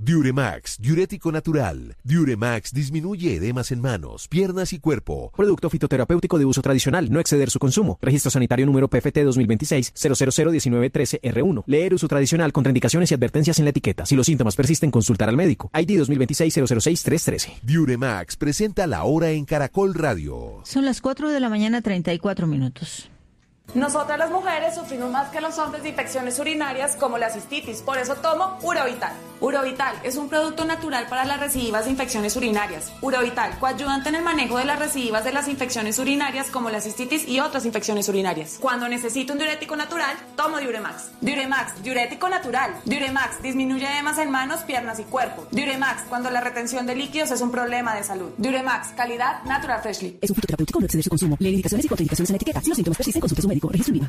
Diuremax, diurético natural. Diuremax disminuye edemas en manos, piernas y cuerpo. Producto fitoterapéutico de uso tradicional, no exceder su consumo. Registro sanitario número PFT 2026-0001913R1. Leer uso tradicional, contraindicaciones y advertencias en la etiqueta. Si los síntomas persisten, consultar al médico. ID 2026-006-313. Diuremax presenta La Hora en Caracol Radio. Son las 4 de la mañana, 34 minutos. Nosotras las mujeres sufrimos más que los hombres de infecciones urinarias como la cistitis, por eso tomo Urovital. Urovital es un producto natural para las recidivas de infecciones urinarias. Urovital, coayudante en el manejo de las recidivas de las infecciones urinarias como la cistitis y otras infecciones urinarias. Cuando necesito un diurético natural, tomo Diuremax. Diuremax, diurético natural. Diuremax disminuye edemas en manos, piernas y cuerpo. Diuremax, cuando la retención de líquidos es un problema de salud. Diuremax, calidad Natural Freshly. Es un fitoterapéutico, no exceder su consumo. Lee indicaciones y contraindicaciones en la etiqueta. Si los síntomas persisten, consulte a su médico. Registro IVA.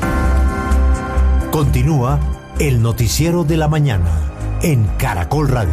Continúa el noticiero de la mañana en Caracol Radio.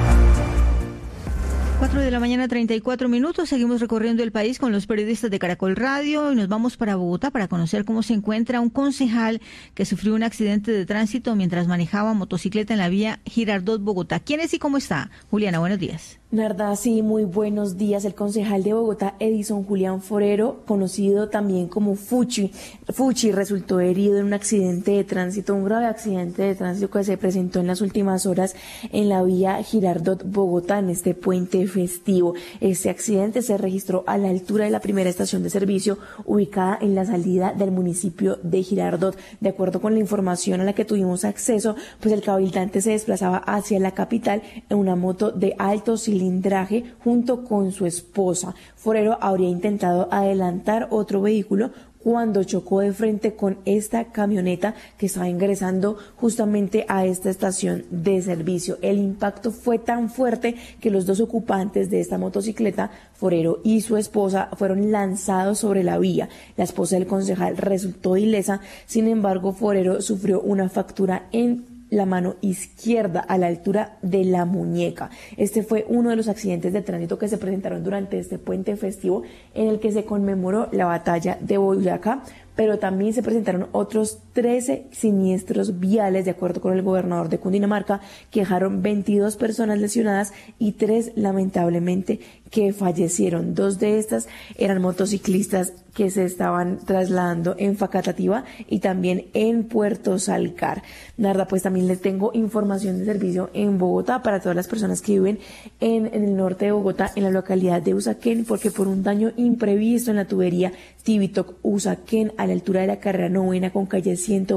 4 de la mañana, 34 minutos. Seguimos recorriendo el país con los periodistas de Caracol Radio y nos vamos para Bogotá para conocer cómo se encuentra un concejal que sufrió un accidente de tránsito mientras manejaba motocicleta en la vía Girardot, Bogotá. ¿Quién es y cómo está? Juliana, buenos días. Narda, sí, muy buenos días. El concejal de Bogotá, Edison Julián Forero, conocido también como Fuchi, resultó herido en un accidente de tránsito, un grave accidente de tránsito que se presentó en las últimas horas en la vía Girardot, Bogotá, en este puente festivo. Este accidente se registró a la altura de la primera estación de servicio, ubicada en la salida del municipio de Girardot. De acuerdo con la información a la que tuvimos acceso, pues el cabildante se desplazaba hacia la capital en una moto de alto cilindraje junto con su esposa. Forero habría intentado adelantar otro vehículo cuando chocó de frente con esta camioneta que estaba ingresando justamente a esta estación de servicio. El impacto fue tan fuerte que los dos ocupantes de esta motocicleta, Forero y su esposa, fueron lanzados sobre la vía. La esposa del concejal resultó ilesa, sin embargo, Forero sufrió una fractura en la mano izquierda a la altura de la muñeca. Este fue uno de los accidentes de tránsito que se presentaron durante este puente festivo en el que se conmemoró la batalla de Boyacá, pero también se presentaron otros 13 siniestros viales, de acuerdo con el gobernador de Cundinamarca, que dejaron 22 personas lesionadas y 3 lamentablemente que fallecieron. 2 de estas eran motociclistas que se estaban trasladando en Facatativá y también en Puerto Salcar. Narda, pues también les tengo información de servicio en Bogotá para todas las personas que viven en el norte de Bogotá, en la localidad de Usaquén, porque por un daño imprevisto en la tubería Tibitoc-Usaquén, a la altura de la carrera 9 con calle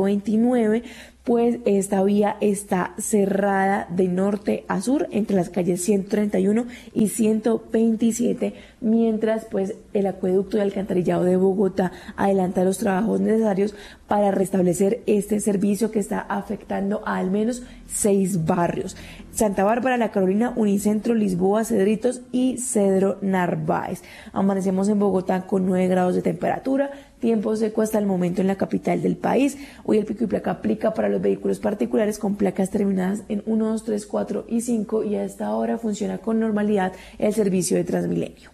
129, pues esta vía está cerrada de norte a sur entre las calles 131 y 127, mientras pues el acueducto y alcantarillado de Bogotá adelanta los trabajos necesarios para restablecer este servicio que está afectando a al menos 6 barrios: Santa Bárbara, La Carolina, Unicentro, Lisboa, Cedritos y Cedro Narváez. Amanecemos en Bogotá con 9 grados de temperatura, tiempo seco hasta el momento en la capital del país. Hoy el pico y placa aplica para los vehículos particulares con placas terminadas en 1, 2, 3, 4 y 5, y a esta hora funciona con normalidad el servicio de Transmilenio.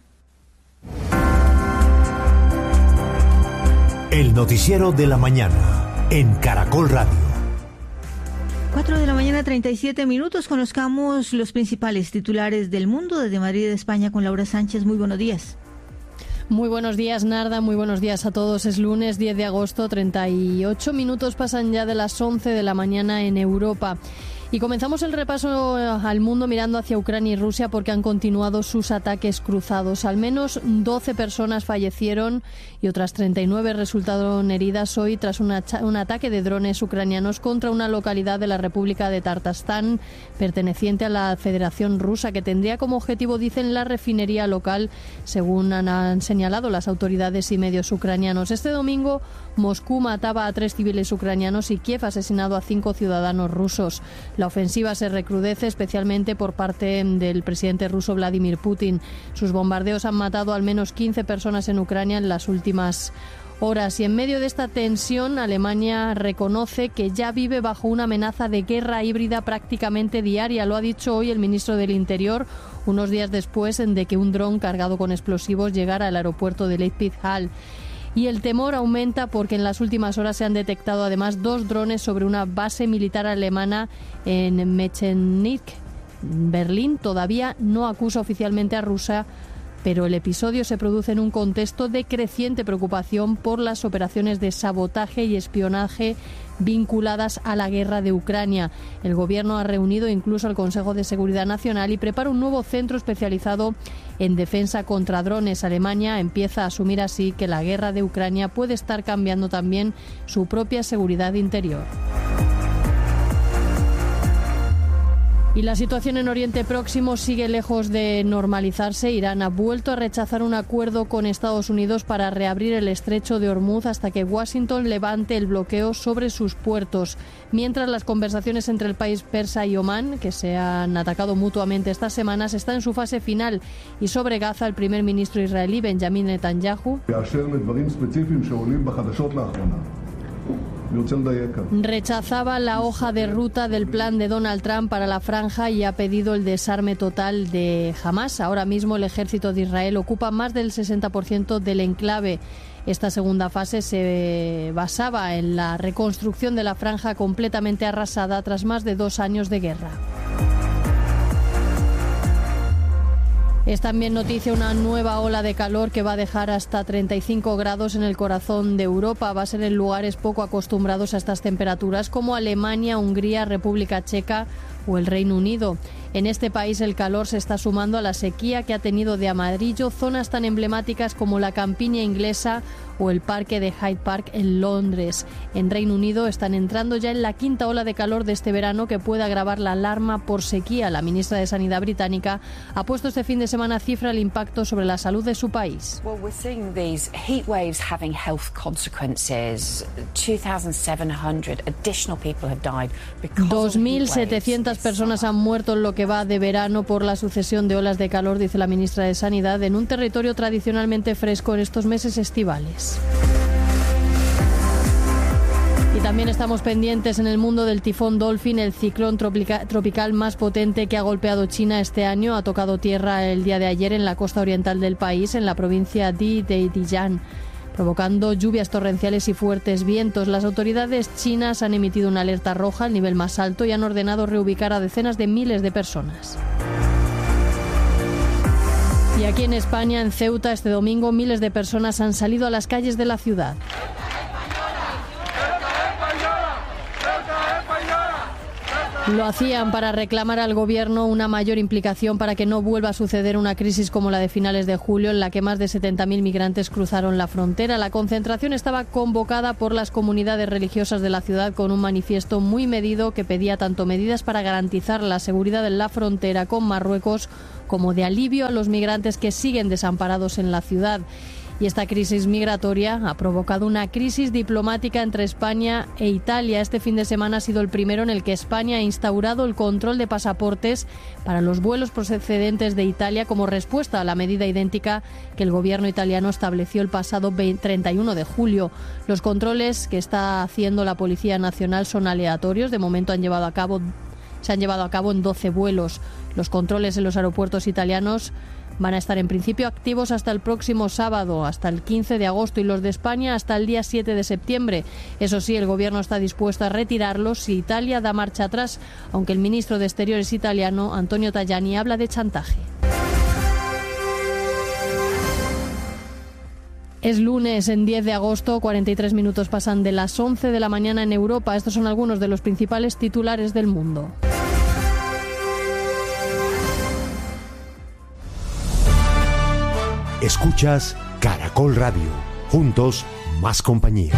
El noticiero de la mañana en Caracol Radio. 4 de la mañana, 37 minutos. Conozcamos los principales titulares del mundo desde Madrid, España, con Laura Sánchez. Muy buenos días. Muy buenos días, Narda. Muy buenos días a todos. Es lunes 10 de agosto, 38 minutos pasan ya de las 11 de la mañana en Europa. Y comenzamos el repaso al mundo mirando hacia Ucrania y Rusia, porque han continuado sus ataques cruzados. Al menos 12 personas fallecieron y otras 39 resultaron heridas hoy tras un ataque de drones ucranianos contra una localidad de la República de Tartastán, perteneciente a la Federación Rusa, que tendría como objetivo, dicen, la refinería local, según han señalado las autoridades y medios ucranianos. Este domingo, Moscú mataba a 3 civiles ucranianos y Kiev ha asesinado a 5 ciudadanos rusos. La ofensiva se recrudece especialmente por parte del presidente ruso Vladimir Putin. Sus bombardeos han matado al menos 15 personas en Ucrania en las últimas horas. Y en medio de esta tensión, Alemania reconoce que ya vive bajo una amenaza de guerra híbrida prácticamente diaria. Lo ha dicho hoy el ministro del Interior, unos días después de que un dron cargado con explosivos llegara al aeropuerto de Leipzig-Hall. Y el temor aumenta porque en las últimas horas se han detectado además 2 drones sobre una base militar alemana en Mechernich, Berlín todavía no acusa oficialmente a Rusia, pero el episodio se produce en un contexto de creciente preocupación por las operaciones de sabotaje y espionaje vinculadas a la guerra de Ucrania. El gobierno ha reunido incluso al Consejo de Seguridad Nacional y prepara un nuevo centro especializado en defensa contra drones. Alemania empieza a asumir así que la guerra de Ucrania puede estar cambiando también su propia seguridad interior. Y la situación en Oriente Próximo sigue lejos de normalizarse. Irán ha vuelto a rechazar un acuerdo con Estados Unidos para reabrir el estrecho de Hormuz hasta que Washington levante el bloqueo sobre sus puertos. Mientras las conversaciones entre el país persa y Omán, que se han atacado mutuamente estas semanas, están en su fase final. Y sobre Gaza, el primer ministro israelí, Benjamin Netanyahu, rechazaba la hoja de ruta del plan de Donald Trump para la franja y ha pedido el desarme total de Hamás. Ahora mismo el ejército de Israel ocupa más del 60% del enclave. Esta segunda fase se basaba en la reconstrucción de la franja completamente arrasada tras más de 2 años de guerra. Es también noticia una nueva ola de calor que va a dejar hasta 35 grados en el corazón de Europa. Va a ser en lugares poco acostumbrados a estas temperaturas como Alemania, Hungría, República Checa o el Reino Unido. En este país el calor se está sumando a la sequía que ha tenido de amarillo zonas tan emblemáticas como la campiña inglesa o el parque de Hyde Park en Londres. En Reino Unido están entrando ya en la 5ª ola de calor de este verano que puede agravar la alarma por sequía. La ministra de Sanidad británica ha puesto este fin de semana cifra el impacto sobre la salud de su país. 2.700 personas han muerto en lo que va de verano por la sucesión de olas de calor, dice la ministra de Sanidad, en un territorio tradicionalmente fresco en estos meses estivales. Y también estamos pendientes en el mundo del tifón Dolphin, el ciclón tropical más potente que ha golpeado China este año. Ha tocado tierra el día de ayer en la costa oriental del país, en la provincia de Dijiang, provocando lluvias torrenciales y fuertes vientos. Las autoridades chinas han emitido una alerta roja, el nivel más alto, y han ordenado reubicar a decenas de miles de personas. Y aquí en España, en Ceuta, este domingo, miles de personas han salido a las calles de la ciudad. Lo hacían para reclamar al gobierno una mayor implicación para que no vuelva a suceder una crisis como la de finales de julio, en la que más de 70.000 migrantes cruzaron la frontera. La concentración estaba convocada por las comunidades religiosas de la ciudad con un manifiesto muy medido que pedía tanto medidas para garantizar la seguridad en la frontera con Marruecos como de alivio a los migrantes que siguen desamparados en la ciudad. Y esta crisis migratoria ha provocado una crisis diplomática entre España e Italia. Este fin de semana ha sido el primero en el que España ha instaurado el control de pasaportes para los vuelos procedentes de Italia como respuesta a la medida idéntica que el gobierno italiano estableció el pasado 31 de julio. Los controles que está haciendo la Policía Nacional son aleatorios. De momento se han llevado a cabo en 12 vuelos. Los controles en los aeropuertos italianos van a estar en principio activos hasta el próximo sábado, hasta el 15 de agosto, y los de España hasta el día 7 de septiembre. Eso sí, el gobierno está dispuesto a retirarlos si Italia da marcha atrás, aunque el ministro de Exteriores italiano, Antonio Tajani, habla de chantaje. Es lunes, en 10 de agosto, 43 minutos pasan de las 11 de la mañana en Europa. Estos son algunos de los principales titulares del mundo. Escuchas Caracol Radio. Juntos, más compañía.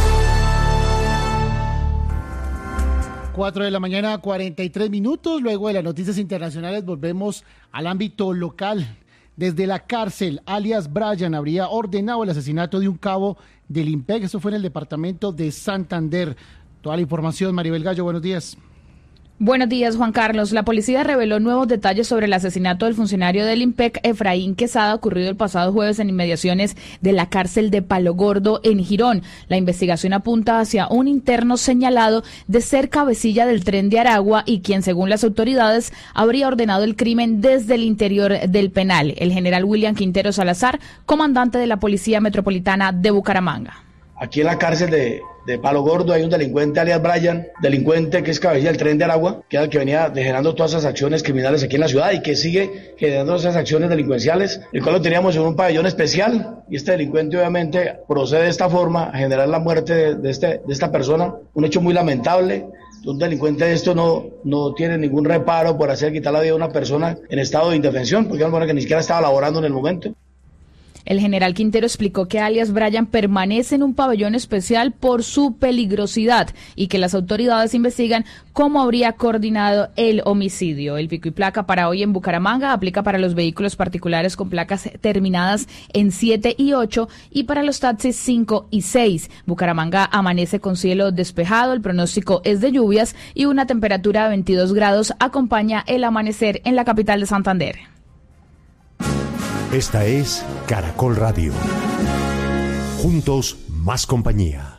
4 de la mañana, 43 minutos. Luego de las noticias internacionales volvemos al ámbito local. Desde la cárcel, alias Brian habría ordenado el asesinato de un cabo del IMPEC. Eso fue en el departamento de Santander. Toda la información, Maribel Gallo, buenos días. Buenos días, Juan Carlos. La policía reveló nuevos detalles sobre el asesinato del funcionario del IMPEC, Efraín Quesada, ocurrido el pasado jueves en inmediaciones de la cárcel de Palo Gordo, en Girón. La investigación apunta hacia un interno señalado de ser cabecilla del Tren de Aragua y quien, según las autoridades, habría ordenado el crimen desde el interior del penal. El general William Quintero Salazar, comandante de la Policía Metropolitana de Bucaramanga. Aquí en la cárcel de Palo Gordo hay un delincuente alias Brian, delincuente que es cabecilla del Tren de Aragua, que era el que venía generando todas esas acciones criminales aquí en la ciudad y que sigue generando esas acciones delincuenciales, el cual lo teníamos en un pabellón especial, y este delincuente obviamente procede de esta forma a generar la muerte de esta persona, un hecho muy lamentable. Un delincuente de esto no tiene ningún reparo por hacer quitar la vida a una persona en estado de indefensión, porque es una persona que ni siquiera estaba laborando en el momento. El general Quintero explicó que alias Brian permanece en un pabellón especial por su peligrosidad y que las autoridades investigan cómo habría coordinado el homicidio. El pico y placa para hoy en Bucaramanga aplica para los vehículos particulares con placas terminadas en 7 y 8 y para los taxis 5 y 6. Bucaramanga amanece con cielo despejado, el pronóstico es de lluvias y una temperatura de 22 grados acompaña el amanecer en la capital de Santander. Esta es Caracol Radio. Juntos, más compañía.